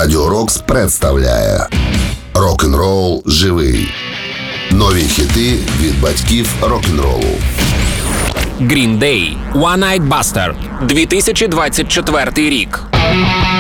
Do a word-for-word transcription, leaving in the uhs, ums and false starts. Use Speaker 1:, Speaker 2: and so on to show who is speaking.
Speaker 1: Радіо Рокс представляє Рок-н-рол живий. Нові хіти від батьків рок-н-ролу.
Speaker 2: Green Day – One Night Buster, дві тисячі двадцять четвертий рік.